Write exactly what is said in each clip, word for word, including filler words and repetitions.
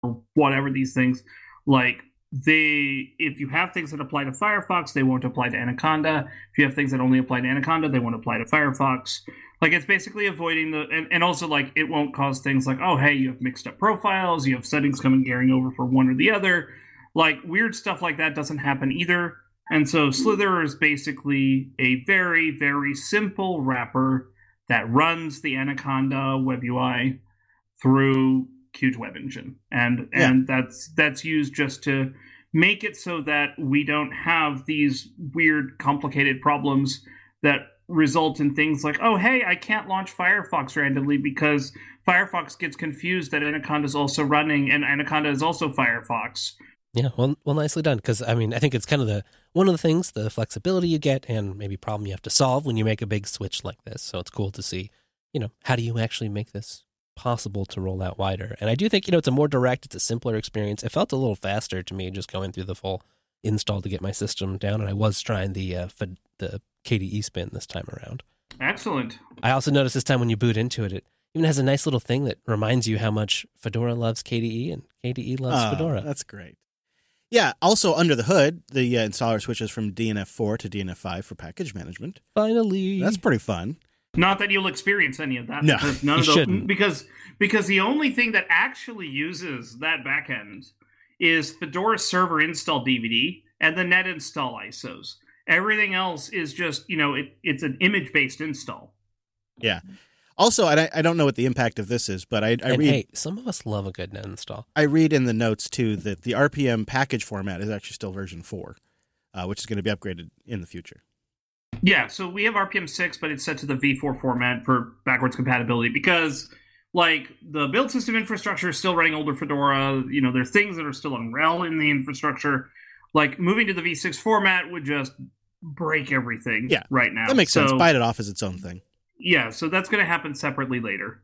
whatever these things, like they if you have things that apply to Firefox, they won't apply to Anaconda. If you have things that only apply to Anaconda, they won't apply to Firefox. Like it's basically avoiding the and, and also like it won't cause things like, oh hey, you have mixed up profiles, you have settings coming carrying over for one or the other. Like weird stuff like that doesn't happen either. And so Slither is basically a very, very simple wrapper that runs the Anaconda web U I through Qt Web Engine, and Yeah. and that's that's used just to make it so that we don't have these weird, complicated problems that result in things like, oh hey, I can't launch Firefox randomly because Firefox gets confused that Anaconda is also running and Anaconda is also Firefox. Yeah, well, well, nicely done. Because I mean, I think it's kind of the one of the things, the flexibility you get, and maybe problem you have to solve when you make a big switch like this. So it's cool to see, you know, how do you actually make this possible to roll out wider? And I do think, you know, it's a more direct, it's a simpler experience. It felt a little faster to me just going through the full install to get my system down, and I was trying the uh, the K D E spin this time around. Excellent. I also noticed this time when you boot into it, it even has a nice little thing that reminds you how much Fedora loves K D E and K D E loves Oh, Fedora. That's great. Yeah, also under the hood, the uh, installer switches from D N F four to D N F five for package management. Finally. That's pretty fun. Not that you'll experience any of that. No, because none you of the, shouldn't. Because, because the only thing that actually uses that backend is Fedora server install D V D and the net install I S Os. Everything else is just, you know, it, it's an image-based install. Yeah. Also, I, I don't know what the impact of this is, but I, I and read hey, some of us love a good net install. I read in the notes, too, that the R P M package format is actually still version four, uh, which is going to be upgraded in the future. Yeah, so we have R P M six, but it's set to the v four format for backwards compatibility because, like, the build system infrastructure is still running older Fedora. You know, there's things that are still on RHEL in the infrastructure. Like, moving to the v six format would just break everything Yeah, right now. That makes so, sense. Bite it off as its own thing. Yeah, so that's going to happen separately later.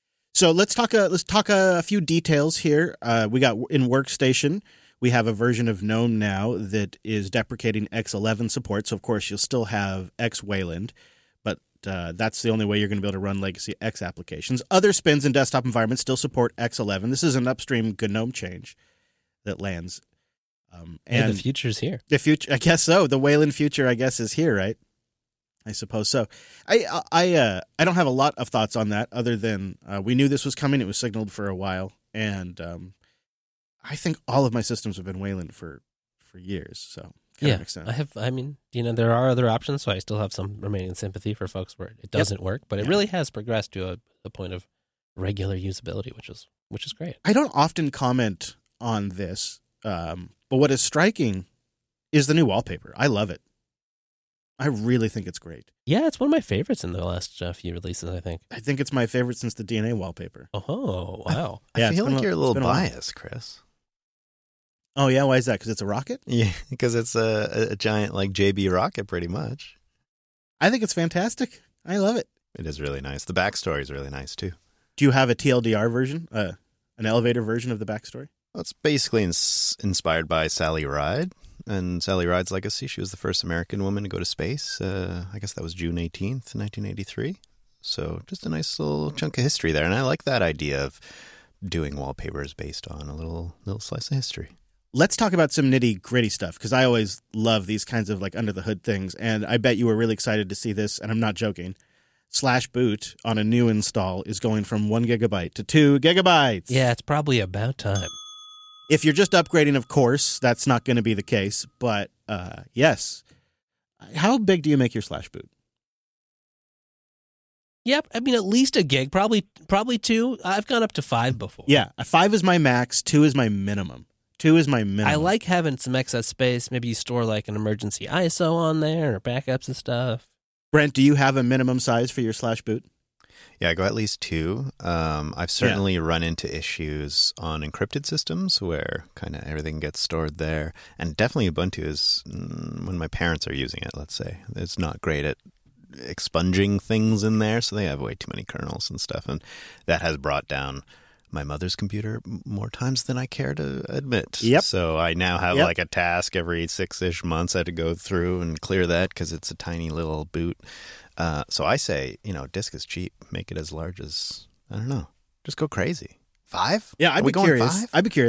So let's talk. A, let's talk a, a few details here. Uh, we got in Workstation. We have a version of GNOME now that is deprecating X eleven support. So of course you'll still have X Wayland, but uh, that's the only way you're going to be able to run legacy X applications. Other spins and desktop environments still support X eleven. This is an upstream GNOME change that lands. Um, and And the future's here. The future, I guess so. The Wayland future, I guess, is here, right? I suppose so. I I uh, I don't have a lot of thoughts on that other than uh, we knew this was coming. It was signaled for a while, and um, I think all of my systems have been Wayland for, for years. So Yeah, makes sense. I have. I mean, you know, there are other options, so I still have some remaining sympathy for folks where it doesn't work. But it Yeah. really has progressed to a, a point of regular usability, which is which is great. I don't often comment on this, um, but what is striking is the new wallpaper. I love it. I really think it's great. Yeah, it's one of my favorites in the last uh, few releases, I think. I think it's my favorite since the D N A wallpaper. Oh, wow. I Yeah, it's feel been like a- you're a it's little been a while. biased, Chris. Oh yeah, why is that? Because it's a rocket? Yeah, because it's a, a giant like J B rocket, pretty much. I think it's fantastic. I love it. It is really nice. The backstory is really nice too. Do you have a T L D R version, uh, an elevator version of the backstory? Well, it's basically ins- inspired by Sally Ride and Sally Ride's legacy. She was the first American woman to go to space. Uh, I guess that was June eighteenth, nineteen eighty-three. So just a nice little chunk of history there. And I like that idea of doing wallpapers based on a little little slice of history. Let's talk about some nitty gritty stuff because I always love these kinds of like under the hood things. And I bet you were really excited to see this. And I'm not joking. Slash boot on a new install is going from one gigabyte to two gigabytes. Yeah, it's probably about time. If you're just upgrading, of course, that's not going to be the case. But uh, yes. How big do you make your slash boot? Yep, I mean, at least a gig, probably probably two. I've gone up to five before. Yeah. A five is my max. Two is my minimum. Two is my minimum. I like having some excess space. Maybe you store like an emergency I S O on there or backups and stuff. Brent, do you have a minimum size for your slash boot? Yeah, I go at least two. Um, I've certainly run into issues on encrypted systems where kind of everything gets stored there. And definitely Ubuntu is, mm, when my parents are using it, let's say, it's not great at expunging things in there. So they have way too many kernels and stuff. And that has brought down my mother's computer more times than I care to admit. Yep. So I now have Yep. like a task every six-ish months I had to go through and clear that because it's a tiny little boot. Uh, so I say, you know, disk is cheap. Make it as large as, I don't know, just go crazy. Five? Yeah, Are I'd we be going curious. five? I'd be curious.